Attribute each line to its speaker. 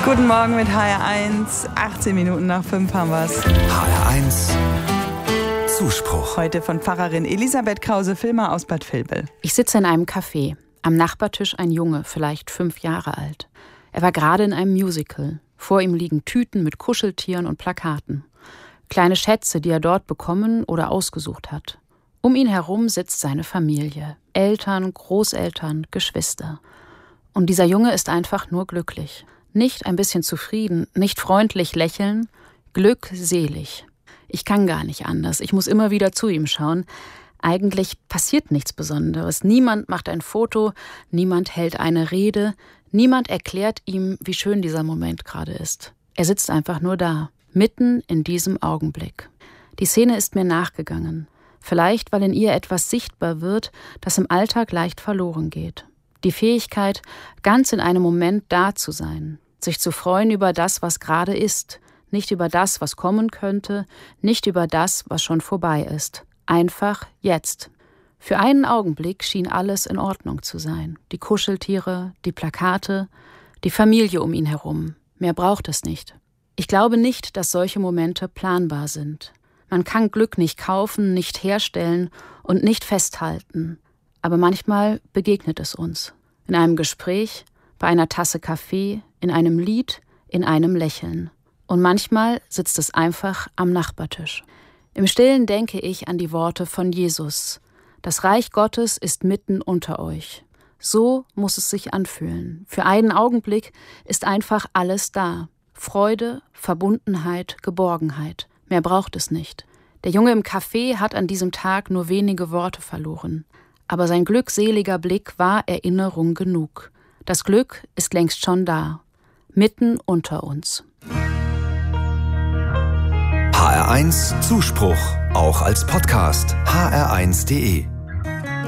Speaker 1: Guten Morgen mit HR1. 18 Minuten nach 5 haben wir's.
Speaker 2: HR1 Zuspruch.
Speaker 1: Heute von Pfarrerin Elisabeth Krause-Vilmer aus Bad Vilbel.
Speaker 3: Ich sitze in einem Café. Am Nachbartisch ein Junge, vielleicht 5 Jahre alt. Er war gerade in einem Musical. Vor ihm liegen Tüten mit Kuscheltieren und Plakaten. Kleine Schätze, die er dort bekommen oder ausgesucht hat. Um ihn herum sitzt seine Familie. Eltern, Großeltern, Geschwister. Und dieser Junge ist einfach nur glücklich. Nicht ein bisschen zufrieden, nicht freundlich lächeln, glückselig. Ich kann gar nicht anders. Ich muss immer wieder zu ihm schauen. Eigentlich passiert nichts Besonderes. Niemand macht ein Foto, niemand hält eine Rede, niemand erklärt ihm, wie schön dieser Moment gerade ist. Er sitzt einfach nur da, mitten in diesem Augenblick. Die Szene ist mir nachgegangen. Vielleicht, weil in ihr etwas sichtbar wird, das im Alltag leicht verloren geht. Die Fähigkeit, ganz in einem Moment da zu sein, sich zu freuen über das, was gerade ist, nicht über das, was kommen könnte, nicht über das, was schon vorbei ist. Einfach jetzt. Für einen Augenblick schien alles in Ordnung zu sein. Die Kuscheltiere, die Plakate, die Familie um ihn herum. Mehr braucht es nicht. Ich glaube nicht, dass solche Momente planbar sind. Man kann Glück nicht kaufen, nicht herstellen und nicht festhalten. Aber manchmal begegnet es uns. In einem Gespräch, bei einer Tasse Kaffee, in einem Lied, in einem Lächeln. Und manchmal sitzt es einfach am Nachbartisch. Im Stillen denke ich an die Worte von Jesus. Das Reich Gottes ist mitten unter euch. So muss es sich anfühlen. Für einen Augenblick ist einfach alles da. Freude, Verbundenheit, Geborgenheit. Mehr braucht es nicht. Der Junge im Café hat an diesem Tag nur wenige Worte verloren. Aber sein glückseliger Blick war Erinnerung genug. Das Glück ist längst schon da. Mitten unter uns.
Speaker 2: HR1 Zuspruch, auch als Podcast. hr1.de